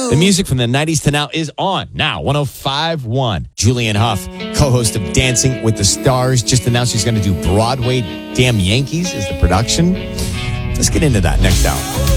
The music from the 90s to now is on. Now, 105.1. Julian Huff, co-host of Dancing with the Stars, just announced she's going to do Broadway Damn Yankees is the production. Let's get into that next hour.